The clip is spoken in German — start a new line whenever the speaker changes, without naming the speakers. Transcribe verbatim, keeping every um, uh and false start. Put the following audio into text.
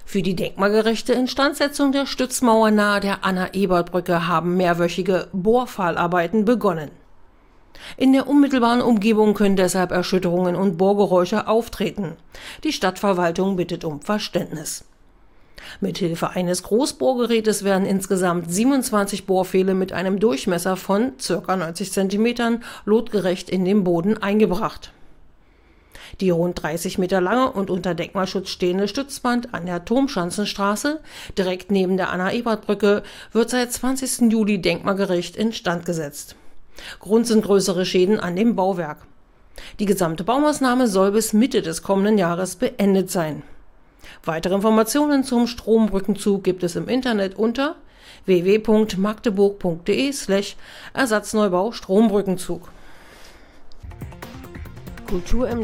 Für die denkmalgerechte Instandsetzung der Stützmauer nahe der Anna-Ebert-Brücke haben mehrwöchige Bohrfallarbeiten begonnen. In der unmittelbaren Umgebung können deshalb Erschütterungen und Bohrgeräusche auftreten. Die Stadtverwaltung bittet um Verständnis. Mithilfe eines Großbohrgerätes werden insgesamt siebenundzwanzig Bohrpfähle mit einem Durchmesser von ca. neunzig Zentimetern lotgerecht in den Boden eingebracht. Die rund dreißig Meter lange und unter Denkmalschutz stehende Stützwand an der Turmschanzenstraße, direkt neben der Anna-Ebert-Brücke, wird seit zwanzigsten Juli denkmalgerecht instand gesetzt. Grund sind größere Schäden an dem Bauwerk. Die gesamte Baumaßnahme soll bis Mitte des kommenden Jahres beendet sein. Weitere Informationen zum Strombrückenzug gibt es im Internet unter w w w punkt magdeburg punkt de slash Ersatzneubau Strombrückenzug. Kultur